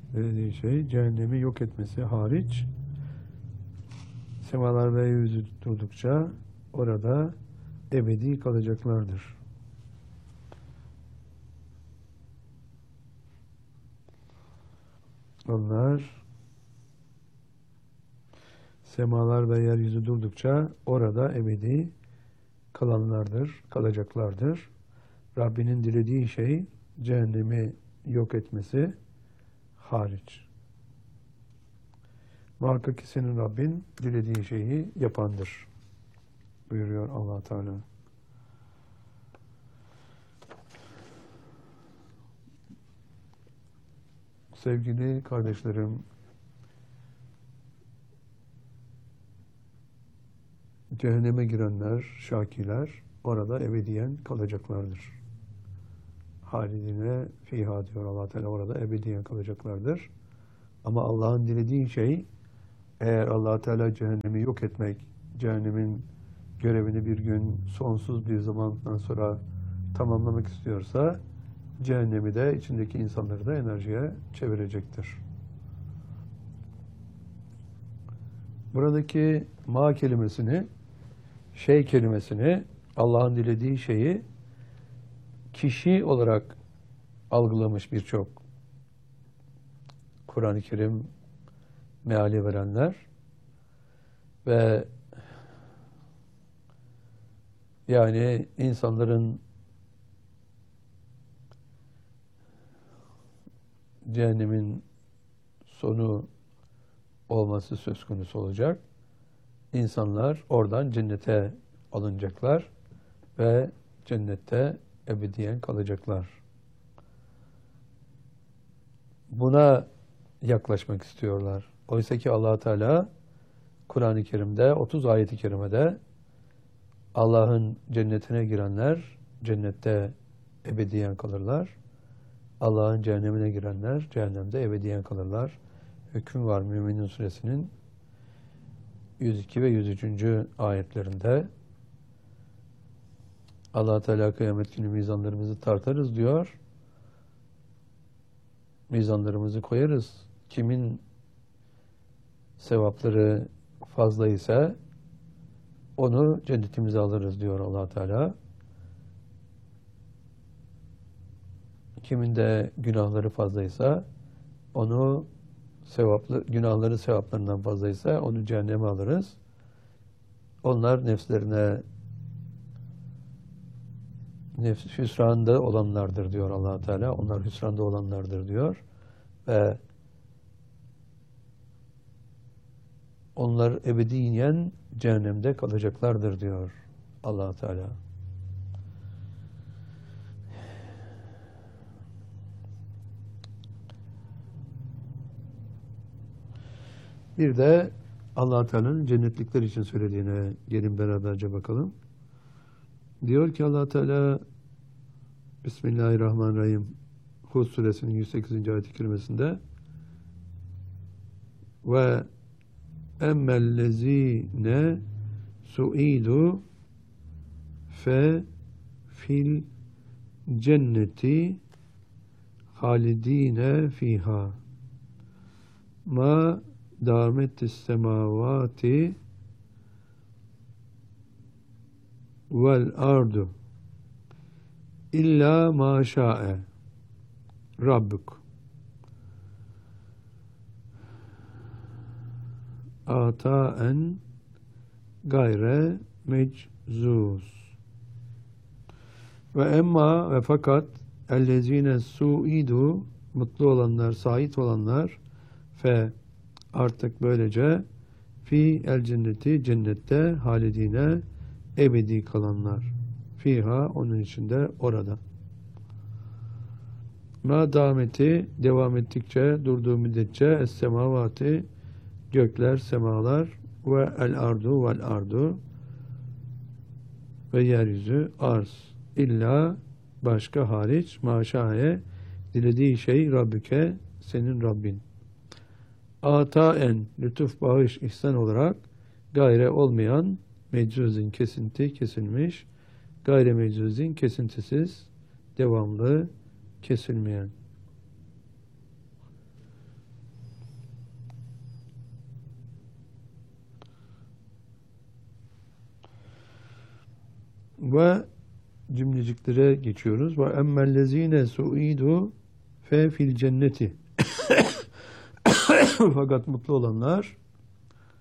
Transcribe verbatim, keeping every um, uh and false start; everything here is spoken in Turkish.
Dediği şey cehennemi yok etmesi hariç semalar ve yeryüzü durdukça orada ebedi kalacaklardır. Onlar semalar ve yeryüzü durdukça orada ebedi kalanlardır, kalacaklardır. Rabbinin dilediği şey cehennemi yok etmesi hariç. Muhakkak ki senin Rabbin dilediği şeyi yapandır buyuruyor Allah Teala. Sevgili kardeşlerim, cehenneme girenler, şakiler orada ebediyen kalacaklardır. Halidine fiha diyor Allah Teala, orada ebediyen kalacaklardır. Ama Allah'ın dilediği şey, eğer Allah Teala cehennemi yok etmek, cehennemin görevini bir gün sonsuz bir zamandan sonra tamamlamak istiyorsa, cehennemi de içindeki insanları da enerjiye çevirecektir. Buradaki ma kelimesini, şey kelimesini, Allah'ın dilediği şeyi kişi olarak algılamış birçok Kur'an-ı Kerim meali verenler ve yani insanların cehennemin sonu olması söz konusu olacak. İnsanlar oradan cennete alınacaklar ve cennette ebediyen kalacaklar. Buna yaklaşmak istiyorlar. Oysa ki Allah Teala Kur'an-ı Kerim'de otuz ayet-i kerimede Allah'ın cennetine girenler cennette ebediyen kalırlar. Allah'ın cehennemine girenler cehennemde ebediyen kalırlar. Hüküm var Müminun Suresinin yüz iki ve yüz üçüncü ayetlerinde. Allah Teala kıyamet günü mizanlarımızı tartarız diyor. Mizanlarımızı koyarız. Kimin sevapları fazla ise onu cennetimize alırız diyor Allah Teala. Kimin de günahları fazlaysa onu sevaplı, günahları sevaplarından fazlaysa onu cehenneme alırız. Onlar nefslerine nefs hüsranda olanlardır diyor Allah Teala. Onlar hüsranda olanlardır diyor. Ve onlar ebediyen cehennemde kalacaklardır diyor Allah Teala. Bir de Allah Teala'nın cennetlikler için söylediğine gelin beraberce bakalım. Diyor ki Allah Teala Bismillahirrahmanirrahim Hud suresinin yüz sekizinci ayet-i kerimesinde ve emmellezine su'idu fe fil cenneti halidine fiha ma dametis semavati vel ardu illa ma şa'e rabbuk ataen gayre meczuz ve emma ve fakat ellezine su'idu mutlu olanlar, sait olanlar fe artık böylece fi el cenneti cennette halidine ebedi kalanlar. Fiha onun içinde orada. Ma dameti devam ettikçe durduğu müddetçe es semavati gökler, semalar ve el ardu vel ardu ve yeryüzü arz. İlla başka hariç maşaye dilediği şey Rabbüke senin Rabbin. Ataen lütuf bağış ihsan olarak gayre olmayan meczuzin kesinti kesilmiş gayre meczuzin kesintisiz devamlı kesilmeyen. Ve cümleciklere geçiyoruz. Ve emmellezine su'idu fe fil cenneti. Fakat mutlu olanlar